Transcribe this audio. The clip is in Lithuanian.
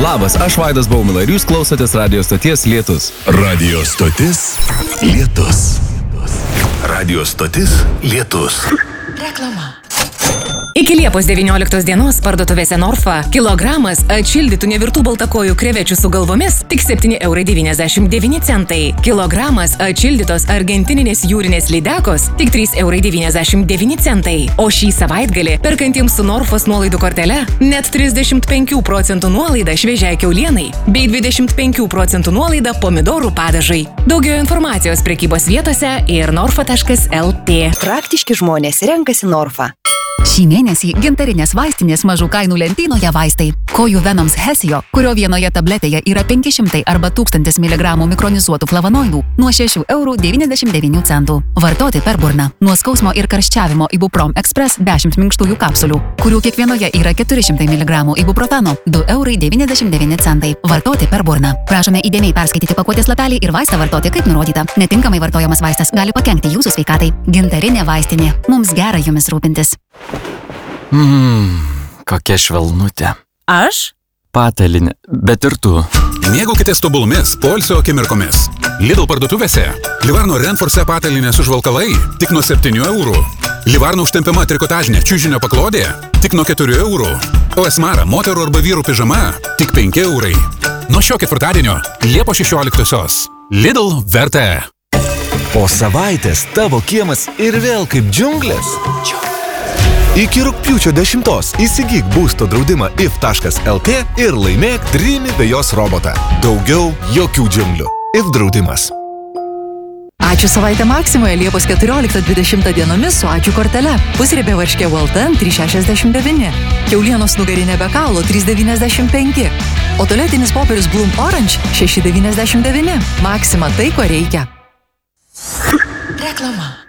Labas, aš Vaidas Baumila ir jūs klausotės radio stoties Lietus. Radio stotis Lietus. Radio stotis Lietus. Reklama. Iki Liepos 19 dienos parduotuvėse Norfa kilogramas atšildytų nevirtų baltakojų krevečių su galvomis tik 7,99 €. Kilogramas atšildytos argentininės jūrinės lydekos tik 3,99 €. O šį savaitgalį perkantiems su Norfos nuolaidų kortele net 35% nuolaida šviežiai kiaulienai bei 25% nuolaida pomidorų padažai. Daugiau informacijos prekybos vietose ir norfa.lt. Praktiški žmonės renkasi Norfa. Šį mėnesį gintarinės vaistinės mažų kainų lentynoje vaistai. Kojų venoms Hesio, kurio vienoje tabletėje yra 500 arba 1000 mg mikronizuotų flavonoidų, nuo 6,99 €. Vartoti per burną. Nuo skausmo ir karščiavimo Ibuprom Express 10 minkštųjų kapsulių, kurių kiekvienoje yra 400 mg ibuprofeno, 2,99 €. Vartoti per burną. Prašome įdėmiai perskaityti pakuotės lapelį ir vaistą vartoti kaip nurodyta. Netinkamai vartojamas vaistas gali pakenkti jūsų sveikatai. Gintarinė vaistinė. Mums gera jumis rūpintis. Kokia švelnutė. Aš? Patalinė, bet ir tu. Mėgaukitės tobulumis, poilsio akimirkomis. Lidl parduotuvėse. Livarno Renforce patalinės užvalkalai tik nuo 7 €. Livarno užtempiama trikotažinė čiužinio paklodė tik nuo 4 €. O Esmara moterų arba vyrų pižama tik 5 €. Nuo šio ketvirtadienio Liepos 16-osios. Lidl vertė. Po savaitės tavo kiemas ir vėl kaip džiunglės. Iki rugpjūčio 10 įsigyk būsto draudimą if.lt ir laimėk Dreamy vejos robotą. Daugiau jokių džiunglių. If draudimas. Ačiū savaitę Maksimoje Liepos 14-20 dienomis su Ačiū kortele. Pusriebė varškė Walton 3,69. Kiaulienos nugarinė be kaulo 3,95. O tualetinis popierius Bloom Orange 6,99. Maksima tai, ko reikia. Reklama.